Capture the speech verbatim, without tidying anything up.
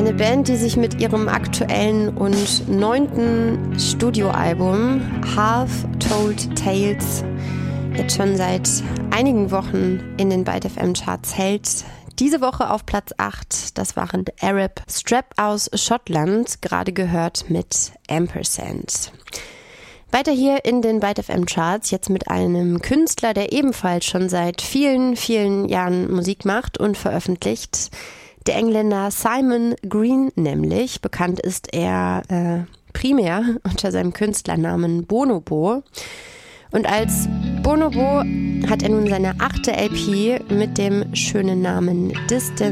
Eine Band, die sich mit ihrem aktuellen und neunten Studioalbum Half Told Tales jetzt schon seit einigen Wochen in den Byte F M Charts hält. Diese Woche auf Platz acht, das waren Arab Strap aus Schottland, gerade gehört mit Ampersand. Weiter hier in den Byte F M Charts, jetzt mit einem Künstler, der ebenfalls schon seit vielen, vielen Jahren Musik macht und veröffentlicht. Der Engländer Simon Green nämlich. Bekannt ist er äh, primär unter seinem Künstlernamen Bonobo. Und als Bonobo hat er nun seine achte L P mit dem schönen Namen Distance